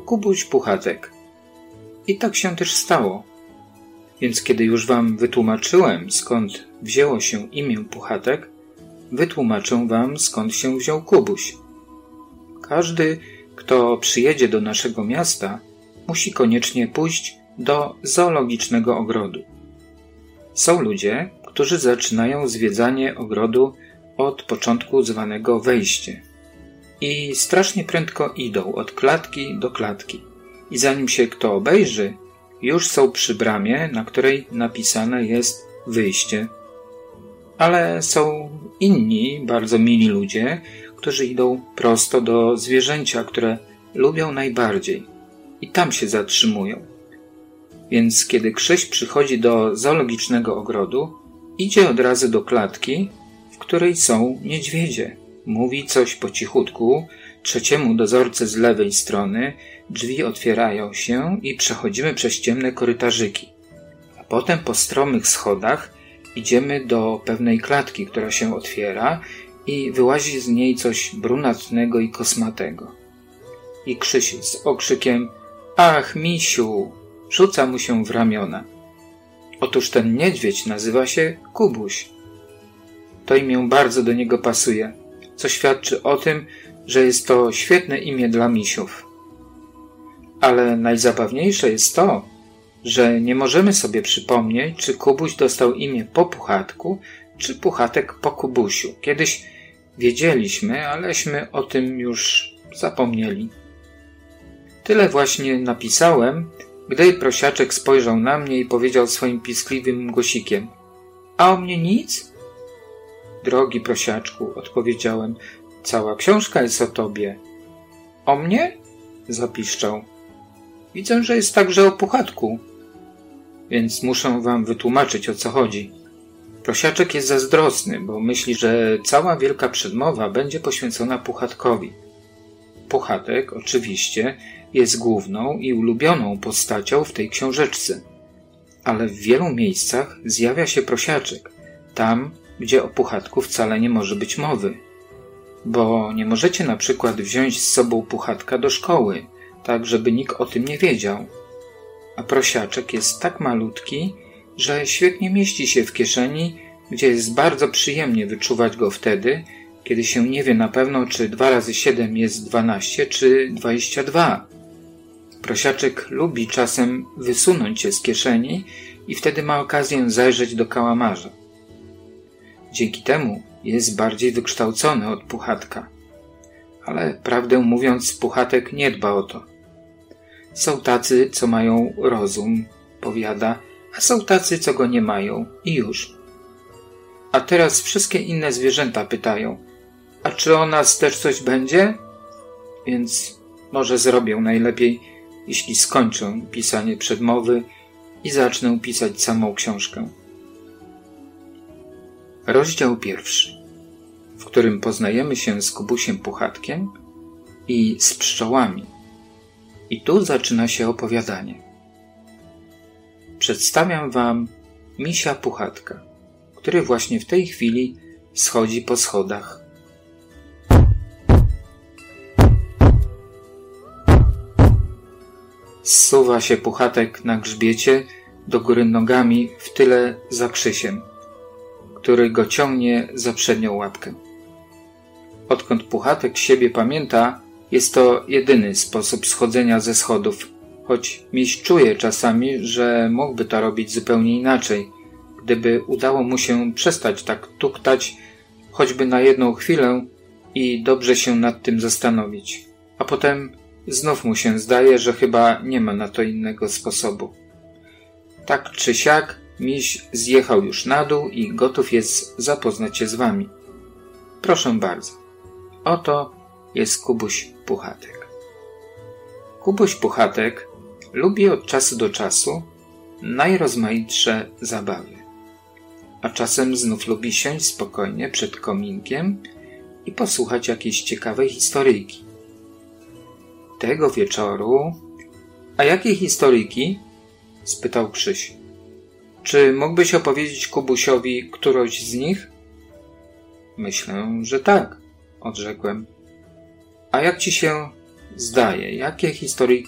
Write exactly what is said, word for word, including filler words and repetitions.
Kubuś Puchatek. I tak się też stało. Więc kiedy już wam wytłumaczyłem, skąd wzięło się imię Puchatek, wytłumaczę wam, skąd się wziął Kubuś. Każdy, kto przyjedzie do naszego miasta, musi koniecznie pójść do zoologicznego ogrodu. Są ludzie, którzy zaczynają zwiedzanie ogrodu od początku zwanego wejście. I strasznie prędko idą od klatki do klatki. I zanim się kto obejrzy, już są przy bramie, na której napisane jest wyjście. Ale są inni, bardzo mili ludzie, którzy idą prosto do zwierzęcia, które lubią najbardziej. I tam się zatrzymują. Więc kiedy Krzyś przychodzi do zoologicznego ogrodu, idzie od razu do klatki, w której są niedźwiedzie. Mówi coś po cichutku trzeciemu dozorcy z lewej strony, drzwi otwierają się i przechodzimy przez ciemne korytarzyki. A potem po stromych schodach idziemy do pewnej klatki, która się otwiera i wyłazi z niej coś brunatnego i kosmatego. I Krzyś z okrzykiem: ach, misiu! Rzuca mu się w ramiona. Otóż ten niedźwiedź nazywa się Kubuś. To imię bardzo do niego pasuje, co świadczy o tym, że jest to świetne imię dla misiów. Ale najzabawniejsze jest to, że nie możemy sobie przypomnieć, czy Kubuś dostał imię po Puchatku, czy Puchatek po Kubusiu. Kiedyś wiedzieliśmy, aleśmy o tym już zapomnieli. Tyle właśnie napisałem, gdy prosiaczek spojrzał na mnie i powiedział swoim piskliwym głosikiem: a o mnie nic? Drogi prosiaczku, odpowiedziałem, cała książka jest o tobie. O mnie? Zapiszczał. Widzę, że jest także o Puchatku. Więc muszę wam wytłumaczyć, o co chodzi. Prosiaczek jest zazdrosny, bo myśli, że cała wielka przedmowa będzie poświęcona Puchatkowi. Puchatek, oczywiście, jest główną i ulubioną postacią w tej książeczce. Ale w wielu miejscach zjawia się prosiaczek, tam, gdzie o Puchatku wcale nie może być mowy. Bo nie możecie na przykład wziąć z sobą Puchatka do szkoły, tak żeby nikt o tym nie wiedział. A prosiaczek jest tak malutki, że świetnie mieści się w kieszeni, gdzie jest bardzo przyjemnie wyczuwać go wtedy, kiedy się nie wie na pewno, czy dwa razy siedem jest dwanaście, czy dwadzieścia dwa. Prosiaczek lubi czasem wysunąć się z kieszeni i wtedy ma okazję zajrzeć do kałamarza. Dzięki temu jest bardziej wykształcony od Puchatka. Ale prawdę mówiąc, Puchatek nie dba o to. Są tacy, co mają rozum, powiada, a są tacy, co go nie mają i już. A teraz wszystkie inne zwierzęta pytają: a czy o nas też coś będzie? Więc może zrobię najlepiej, jeśli skończę pisanie przedmowy i zacznę pisać samą książkę. Rozdział pierwszy, w którym poznajemy się z Kubusiem Puchatkiem i z pszczołami. I tu zaczyna się opowiadanie. Przedstawiam wam misia Puchatka, który właśnie w tej chwili schodzi po schodach. Zsuwa się Puchatek na grzbiecie do góry nogami w tyle za Krzysiem, który go ciągnie za przednią łapkę. Odkąd Puchatek siebie pamięta, jest to jedyny sposób schodzenia ze schodów, choć miś czuje czasami, że mógłby to robić zupełnie inaczej, gdyby udało mu się przestać tak tuktać, choćby na jedną chwilę i dobrze się nad tym zastanowić. A potem znów mu się zdaje, że chyba nie ma na to innego sposobu. Tak czy siak, miś zjechał już na dół i gotów jest zapoznać się z wami. Proszę bardzo. Oto jest Kubuś Puchatek. Kubuś Puchatek lubi od czasu do czasu najrozmaitsze zabawy, a czasem znów lubi siąść spokojnie przed kominkiem i posłuchać jakiejś ciekawej historyjki. Tego wieczoru... A jakiej historyjki? Spytał Krzyś. Czy mógłbyś opowiedzieć Kubusiowi którąś z nich? Myślę, że tak, odrzekłem. A jak ci się zdaje, jakie historyjki